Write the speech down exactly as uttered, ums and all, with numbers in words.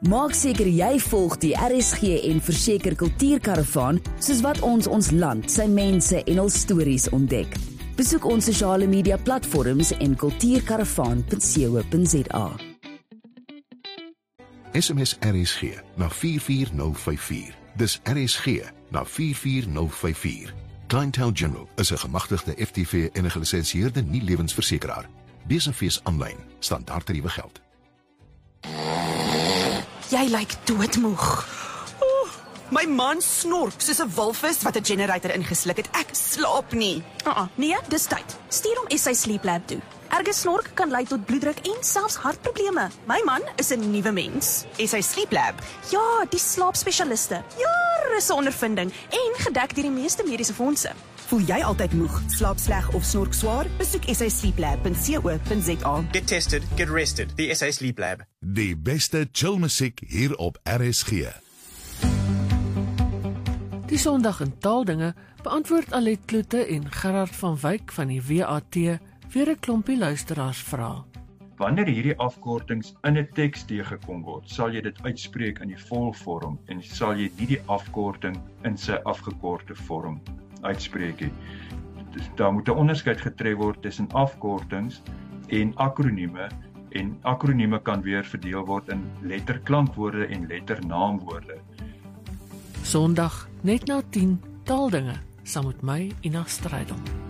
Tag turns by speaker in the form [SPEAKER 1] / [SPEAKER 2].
[SPEAKER 1] Maak seker jy volg die R S G en Verseker Kultuurkaravaan, soos wat ons ons land, sy mense en hul stories ontdek. Besoek ons sosiale media platforms en kultuurkaravaan punt co punt za.
[SPEAKER 2] S M S R S G na vier vier nul vyf vier. Dis R S G na vier vier nul vyf vier. Clientele General is 'n gemagtigde F T V en 'n gelisensieerde nie-lewensversekeraar. Besenfees aanlyn, standaardtariewe geld.
[SPEAKER 3] Jy lyk doodmoeg.
[SPEAKER 4] Oh, my man snork soos 'n walvis wat 'n generator ingesluk het. Ek slaap nie.
[SPEAKER 3] Uh -uh, nee, dis tyd. Stuur hom S A Sleep Lab toe. Erge snork kan lei tot bloeddruk en selfs hartprobleme. My man is 'n nuwe mens.
[SPEAKER 4] S A Sleep Lab.
[SPEAKER 3] Ja, die slaapspesialiste. Jare se ondervinding en gedek deur die meeste mediese fondse.
[SPEAKER 4] Voel jy altyd moeg, slaap sleg of snork swaar? Besoek S A Sleep Lab punt co punt za.
[SPEAKER 5] Get tested, get rested. The S A Sleep Lab.
[SPEAKER 6] Die beste chill musiek hier op R S G.
[SPEAKER 7] Die Sondag in Taaldinge beantwoord Alet Kloete en Gerard van Wyk van die W A T weer 'n klompie luisteraars vra.
[SPEAKER 8] Wanneer hierdie afkortings in 'n teks teëgekom word, sal jy dit uitspreek in die volvorm en sal jy nie die afkorting in sy afgekorte vorm uitspreek nie. Dus daar moet 'n onderskeid getref word tussen afkortings en akronieme, en akronieme kan weer verdeel word in letterklankwoorde en letternaamwoorde.
[SPEAKER 7] Sondag net na tien Taaldinge saam met my Ina Strydom.